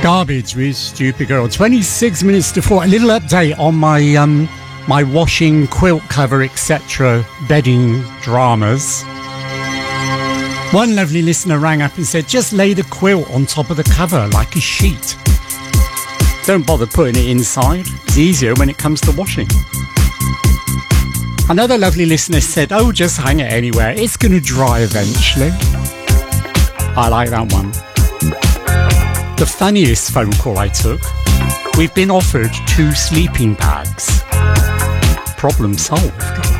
Garbage with Stupid Girl. 26 minutes to 4. A little update on my my washing, quilt cover, etc. bedding dramas. One lovely listener rang up and said, just lay the quilt on top of the cover like a sheet. Don't bother putting it inside. It's easier when it comes to washing. Another lovely listener said, oh, just hang it anywhere. It's going to dry eventually. I like that one. The funniest phone call I took, we've been offered 2 sleeping bags. Problem solved.